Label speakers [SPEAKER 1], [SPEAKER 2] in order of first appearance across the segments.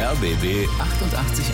[SPEAKER 1] RBB 88.8.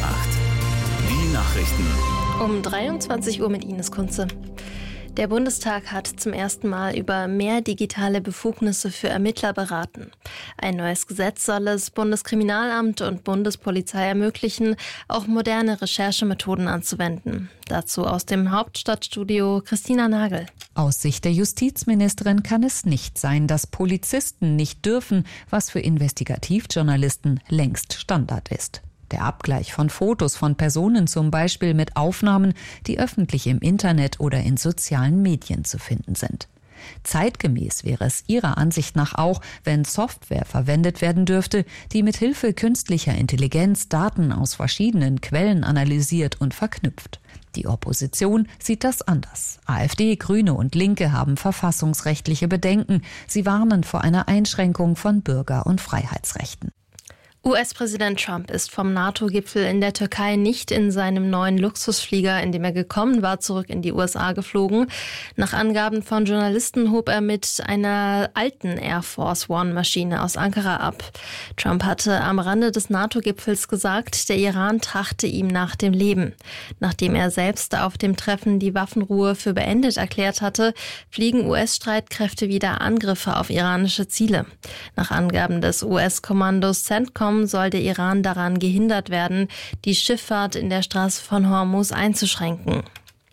[SPEAKER 1] Die Nachrichten.
[SPEAKER 2] Um 23 Uhr mit Ines Kunze. Der Bundestag hat zum ersten Mal über mehr digitale Befugnisse für Ermittler beraten. Ein neues Gesetz soll es Bundeskriminalamt und Bundespolizei ermöglichen, auch moderne Recherchemethoden anzuwenden. Dazu aus dem Hauptstadtstudio Christina Nagel.
[SPEAKER 3] Aus Sicht der Justizministerin kann es nicht sein, dass Polizisten nicht dürfen, was für Investigativjournalisten längst Standard ist. Der Abgleich von Fotos von Personen zum Beispiel mit Aufnahmen, die öffentlich im Internet oder in sozialen Medien zu finden sind. Zeitgemäß wäre es ihrer Ansicht nach auch, wenn Software verwendet werden dürfte, die mit Hilfe künstlicher Intelligenz Daten aus verschiedenen Quellen analysiert und verknüpft. Die Opposition sieht das anders. AfD, Grüne und Linke haben verfassungsrechtliche Bedenken. Sie warnen vor einer Einschränkung von Bürger- und Freiheitsrechten.
[SPEAKER 2] US-Präsident Trump ist vom NATO-Gipfel in der Türkei nicht in seinem neuen Luxusflieger, in dem er gekommen war, zurück in die USA geflogen. Nach Angaben von Journalisten hob er mit einer alten Air Force One-Maschine aus Ankara ab. Trump hatte am Rande des NATO-Gipfels gesagt, der Iran trachte ihm nach dem Leben. Nachdem er selbst auf dem Treffen die Waffenruhe für beendet erklärt hatte, fliegen US-Streitkräfte wieder Angriffe auf iranische Ziele. Nach Angaben des US-Kommandos CENTCOM soll der Iran daran gehindert werden, die Schifffahrt in der Straße von Hormuz einzuschränken.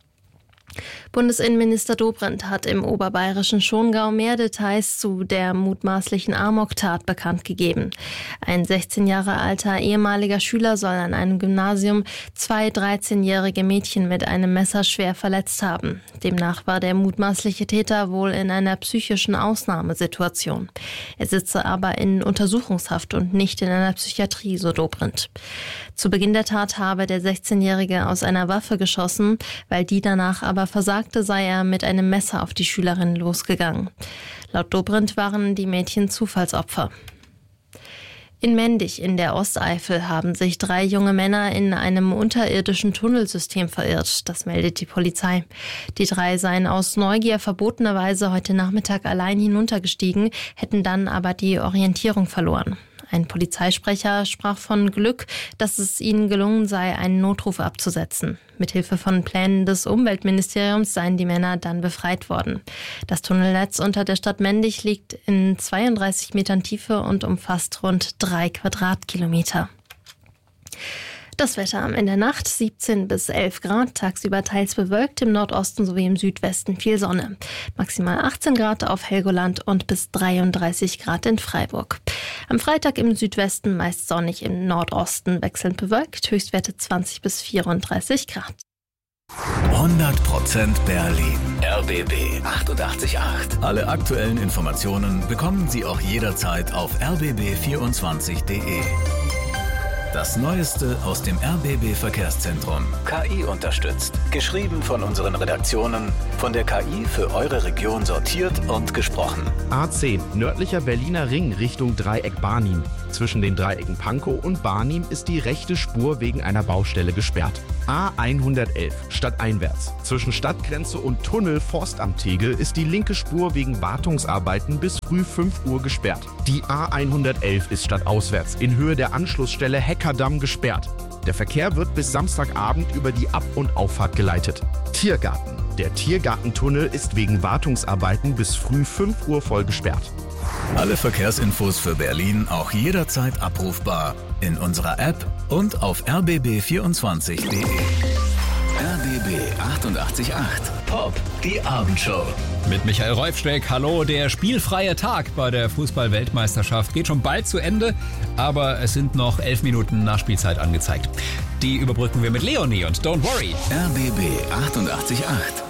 [SPEAKER 2] Bundesinnenminister Dobrindt hat im oberbayerischen Schongau mehr Details zu der mutmaßlichen Amoktat bekannt gegeben. Ein 16 Jahre alter ehemaliger Schüler soll an einem Gymnasium 2 13-jährige Mädchen mit einem Messer schwer verletzt haben. Demnach war der mutmaßliche Täter wohl in einer psychischen Ausnahmesituation. Er sitze aber in Untersuchungshaft und nicht in einer Psychiatrie, so Dobrindt. Zu Beginn der Tat habe der 16-Jährige aus einer Waffe geschossen, weil die danach aber versagte, sei er mit einem Messer auf die Schülerin losgegangen. Laut Dobrindt waren die Mädchen Zufallsopfer. In Mendig in der Osteifel haben sich 3 junge Männer in einem unterirdischen Tunnelsystem verirrt. Das meldet die Polizei. Die 3 seien aus Neugier verbotenerweise heute Nachmittag allein hinuntergestiegen, hätten dann aber die Orientierung verloren. Ein Polizeisprecher sprach von Glück, dass es ihnen gelungen sei, einen Notruf abzusetzen. Mithilfe von Plänen des Umweltministeriums seien die Männer dann befreit worden. Das Tunnelnetz unter der Stadt Mendig liegt in 32 Metern Tiefe und umfasst rund 3 Quadratkilometer. Das Wetter in der Nacht 17 bis 11 Grad, tagsüber teils bewölkt, im Nordosten sowie im Südwesten viel Sonne. Maximal 18 Grad auf Helgoland und bis 33 Grad in Freiburg. Am Freitag im Südwesten meist sonnig, im Nordosten wechselnd bewölkt, Höchstwerte 20 bis 34 Grad.
[SPEAKER 1] 100% Berlin. RBB 88.8. Alle aktuellen Informationen bekommen Sie auch jederzeit auf rbb24.de. Das Neueste aus dem RBB Verkehrszentrum. KI unterstützt. Geschrieben von unseren Redaktionen, von der KI für eure Region sortiert und gesprochen.
[SPEAKER 4] A10, nördlicher Berliner Ring Richtung Dreieck Barnim. Zwischen den Dreiecken Pankow und Barnim ist die rechte Spur wegen einer Baustelle gesperrt. A111, stadteinwärts. Zwischen Stadtgrenze und Tunnel Forstamt Tegel ist die linke Spur wegen Wartungsarbeiten bis früh 5 Uhr gesperrt. Die A111 ist stadtauswärts in Höhe der Anschlussstelle Heckerdamm gesperrt. Der Verkehr wird bis Samstagabend über die Ab- und Auffahrt geleitet. Tiergarten. Der Tiergartentunnel ist wegen Wartungsarbeiten bis früh 5 Uhr voll gesperrt.
[SPEAKER 1] Alle Verkehrsinfos für Berlin auch jederzeit abrufbar in unserer App und auf rbb24.de. RBB 88.8 Pop, die Abendshow.
[SPEAKER 5] Mit Michael Reufsteck, hallo. Der spielfreie Tag bei der Fußball-Weltmeisterschaft geht schon bald zu Ende, aber es sind noch 11 Minuten Nachspielzeit angezeigt. Die überbrücken wir mit Leonie und Don't Worry.
[SPEAKER 1] RBB 88.8